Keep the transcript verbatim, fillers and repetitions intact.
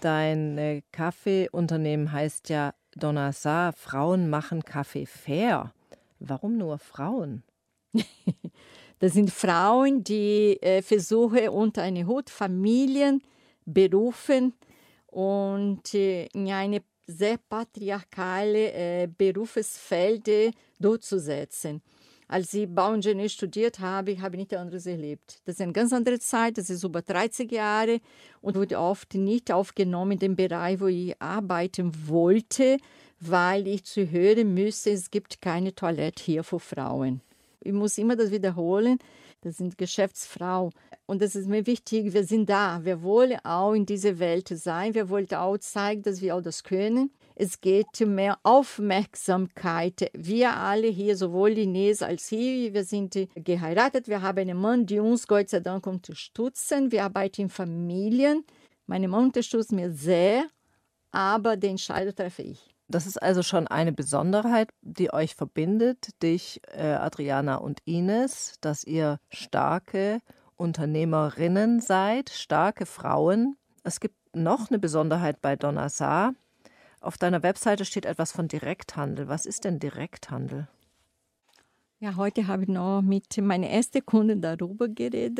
Dein äh, Kaffeeunternehmen heißt ja Donna Saa, Frauen machen Kaffee fair. Warum nur Frauen? Das sind Frauen, die äh, versuchen, unter eine Hut Familien, Berufen und äh, in eine sehr patriarchale äh, Berufsfelder durchzusetzen. Als ich Bauingenieur studiert habe, habe ich nichts anderes erlebt. Das ist eine ganz andere Zeit, das ist über dreißig Jahre und wurde oft nicht aufgenommen in den Bereich, wo ich arbeiten wollte, weil ich zu hören müsste, es gibt keine Toilette hier für Frauen. Ich muss immer das wiederholen, das sind Geschäftsfrauen. Und das ist mir wichtig, wir sind da. Wir wollen auch in dieser Welt sein. Wir wollen auch zeigen, dass wir auch das können. Es geht um mehr Aufmerksamkeit. Wir alle hier, sowohl Ines als ich, wir sind geheiratet. Wir haben einen Mann, der uns Gott sei Dank unterstützen. Wir arbeiten in Familien. Mein Mann unterstützt mir sehr, aber den Entscheidung treffe ich. Das ist also schon eine Besonderheit, die euch verbindet, dich, äh, Adriana und Ines, dass ihr starke Unternehmerinnen seid, starke Frauen. Es gibt noch eine Besonderheit bei Donna Saa. Auf deiner Webseite steht etwas von Direkthandel. Was ist denn Direkthandel? Ja, heute habe ich noch mit meiner ersten Kundin darüber geredet.